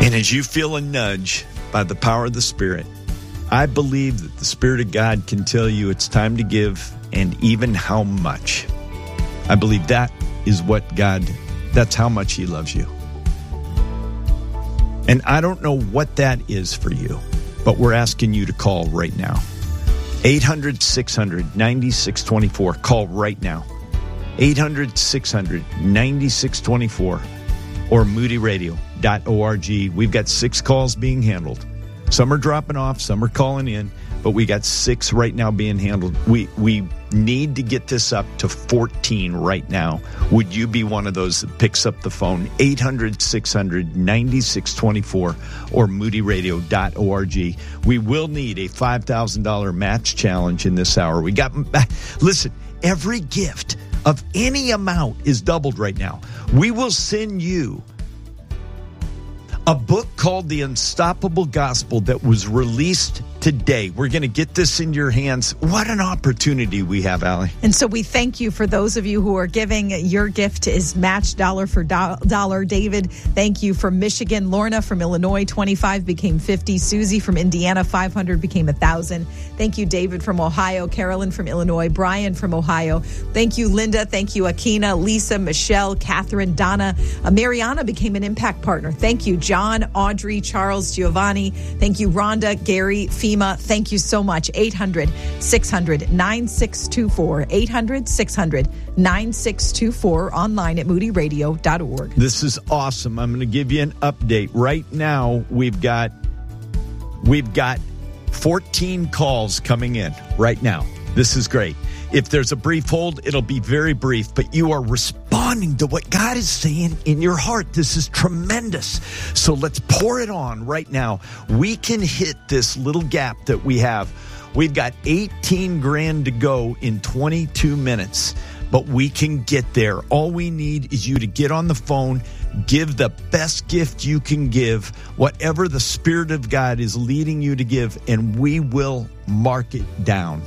And as you feel a nudge by the power of the Spirit, I believe that the Spirit of God can tell you it's time to give, and even how much. I believe that is what God, that's how much He loves you. And I don't know what that is for you, but we're asking you to call right now. 800-600-9624. Call right now. 800-600-9624 or moodyradio.org. We've got 6 calls being handled. Some are dropping off, some are calling in, but we got 6 right now being handled. We need to get this up to 14 right now. Would you be one of those that picks up the phone? 800-600-9624 or moodyradio.org. We will need a $5,000 match challenge in this hour. Listen, every gift of any amount is doubled right now. We will send you a book called The Unstoppable Gospel that was released today. We're going to get this in your hands. What an opportunity we have, Allie. And so we thank you for those of you who are giving. Your gift is matched dollar for dollar. David, thank you. From Michigan, Lorna from Illinois, 25 became 50. Susie from Indiana, 500 became 1,000. Thank you, David from Ohio. Carolyn from Illinois. Brian from Ohio. Thank you, Linda. Thank you, Akina, Lisa, Michelle, Catherine, Donna. Mariana became an impact partner. Thank you, John, Audrey, Charles, Giovanni. Thank you, Rhonda, Gary, FEMA. Thank you so much. 800-600-9624. 800-600-9624. Online at moodyradio.org. This is awesome. I'm going to give you an update. Right now, we've got 14 calls coming in right now. This is great. If there's a brief hold, it'll be very brief, but you are responding to what God is saying in your heart. This is tremendous. So let's pour it on right now. We can hit this little gap that we have. We've got 18 grand to go in 22 minutes, but we can get there. All we need is you to get on the phone, give the best gift you can give, whatever the Spirit of God is leading you to give, and we will mark it down.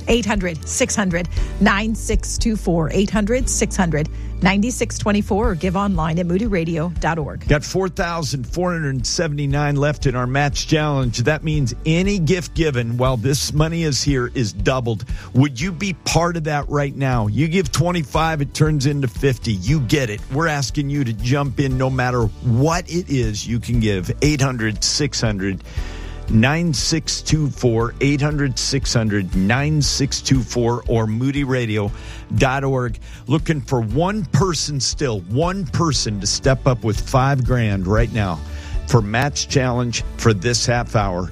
800-600-9624. 800-600-9624 or give online at moodyradio.org. Got 4,479 left in our match challenge. That means any gift given while this money is here is doubled. Would you be part of that right now? You give 25, it turns into 50. You get it. We're asking you to jump in no matter what it is you can give. 800-600-9624. 800-600-9624 or moodyradio.org. Looking for one person to step up with $5,000 right now for match challenge for this half hour.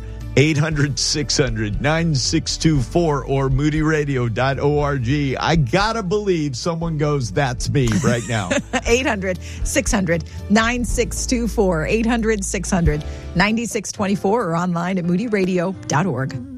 800-600-9624 or moodyradio.org. I gotta believe someone goes, that's me right now. 800-600-9624. 800-600-9624 or online at moodyradio.org.